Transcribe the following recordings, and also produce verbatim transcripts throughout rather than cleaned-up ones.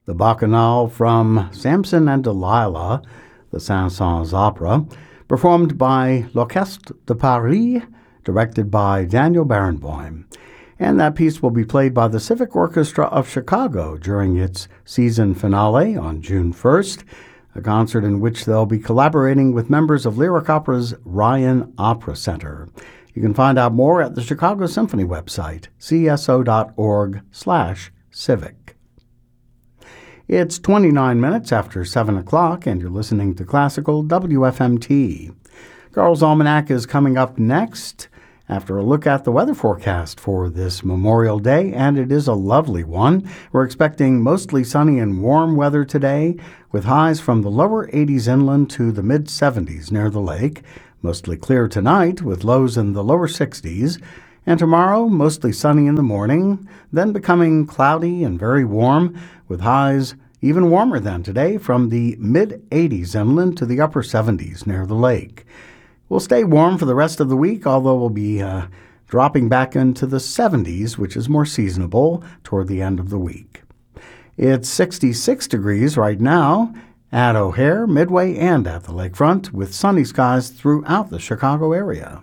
The Bacchanal from Samson and Delilah, the Saint-Saëns opera, performed by L'Orchestre de Paris, directed by Daniel Barenboim. And that piece will be played by the Civic Orchestra of Chicago during its season finale on June first, a concert in which they'll be collaborating with members of Lyric Opera's Ryan Opera Center. You can find out more at the Chicago Symphony website, c s o dot org slash civic. It's twenty-nine minutes after seven o'clock, and you're listening to Classical W F M T. Carl's Almanac is coming up next after a look at the weather forecast for this Memorial Day, and it is a lovely one. We're expecting mostly sunny and warm weather today, with highs from the lower eighties inland to the mid-seventies near the lake. Mostly clear tonight, with lows in the lower sixties. And tomorrow, mostly sunny in the morning, then becoming cloudy and very warm, with highs even warmer than today from the mid-eighties inland to the upper seventies near the lake. We'll stay warm for the rest of the week, although we'll be uh, dropping back into the seventies, which is more seasonable toward the end of the week. It's sixty-six degrees right now at O'Hare, Midway, and at the lakefront, with sunny skies throughout the Chicago area.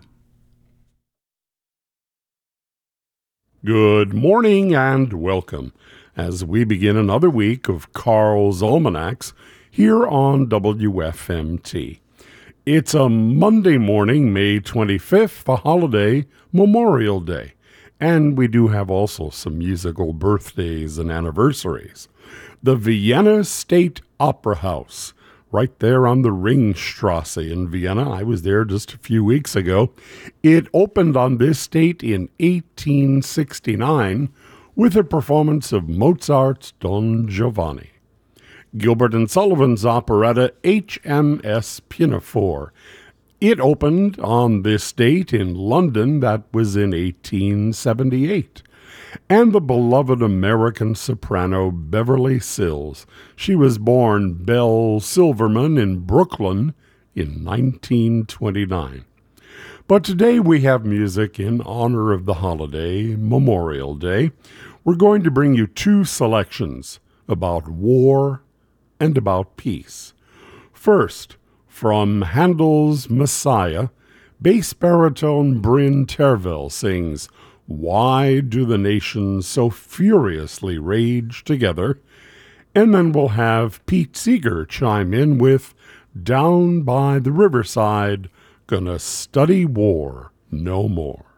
Good morning and welcome as we begin another week of Carl's Almanacs here on W F M T. It's a Monday morning, May twenty-fifth, a holiday, Memorial Day. And we do have also some musical birthdays and anniversaries. The Vienna State Opera House, right there on the Ringstrasse in Vienna. I was there just a few weeks ago. It opened on this date in eighteen sixty-nine with a performance of Mozart's Don Giovanni. Gilbert and Sullivan's operetta H M S Pinafore. It opened on this date in London. That was in eighteen seventy-eight. And the beloved American soprano Beverly Sills. She was born Belle Silverman in Brooklyn in nineteen twenty-nine. But today we have music in honor of the holiday, Memorial Day. We're going to bring you two selections about war and about peace. First, from Handel's Messiah, bass baritone Bryn Tervel sings "Why Do the Nations So Furiously Rage Together?" And then we'll have Pete Seeger chime in with "Down by the Riverside, Gonna Study War No More."